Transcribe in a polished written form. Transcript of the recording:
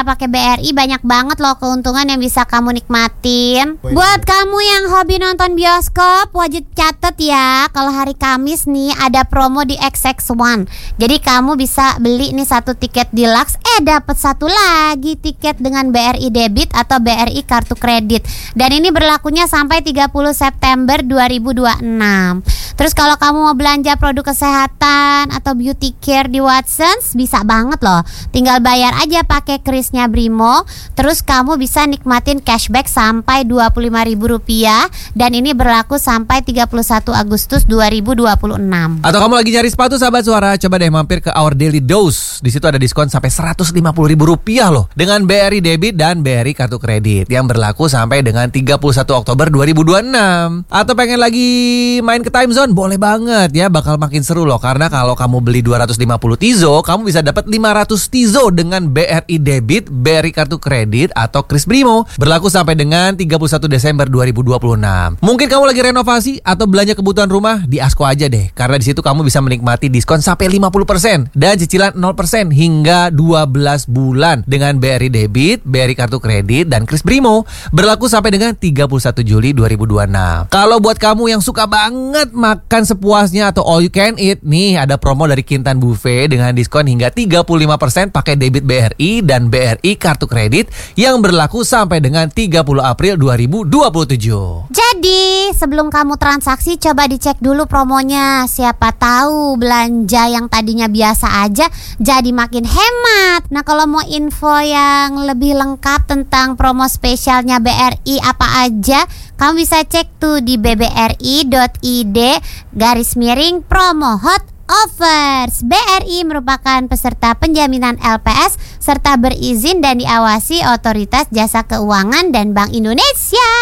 cara pakai BRI banyak banget loh keuntungan yang bisa kamu nikmatin. Buat kamu yang hobi nonton bioskop, wajib catat ya kalau hari Kamis nih ada promo di XX1. Jadi kamu bisa beli nih satu tiket deluxe, dapat satu lagi tiket dengan BRI debit atau BRI kartu kredit. Dan ini berlakunya sampai 30 September 2026. Terus kalau kamu mau belanja produk kesehatan atau beauty care di Watsons, bisa banget loh. Tinggal bayar aja pakai krisnya Brimo. Terus kamu bisa nikmatin cashback sampai Rp25.000. Dan ini berlaku sampai 31 Agustus 2026. Atau kamu lagi nyari sepatu sahabat suara, coba deh mampir ke Our Daily Dose. Di situ ada diskon sampai Rp150.000 loh, dengan BRI debit dan BRI kartu kredit yang berlaku sampai dengan 31 Oktober 2026. Atau pengen lagi main ke Time Zone? Boleh banget ya, bakal makin seru loh. Karena kalau kamu beli 250 Tizo, kamu bisa dapat 500 Tizo dengan BRI debit, BRI kartu kredit atau kris Brimo. Berlaku sampai dengan 31 Desember 2026. Mungkin kamu lagi renovasi atau belanja kebutuhan rumah, di Asko aja deh. Karena di situ kamu bisa menikmati diskon sampai 50% dan cicilan 0% hingga 12 bulan dengan BRI debit, BRI kartu kredit dan kris Brimo. Berlaku sampai dengan 31 Juli 2026. Kalau buat kamu yang suka banget makan sepuasnya atau all you can eat, nih ada promo dari Kintan Buffet dengan diskon hingga 35% pakai debit BRI dan BRI kartu kredit yang berlaku sampai dengan 30 April 2027. Jadi sebelum kamu transaksi, coba dicek dulu promonya. Siapa tahu belanja yang tadinya biasa aja jadi makin hemat. Nah, kalau mau info yang lebih lengkap tentang promo spesialnya BRI apa aja, kamu bisa cek tuh di bbri.id/promo hot offers. BRI merupakan peserta penjaminan LPS serta berizin dan diawasi Otoritas Jasa Keuangan dan Bank Indonesia.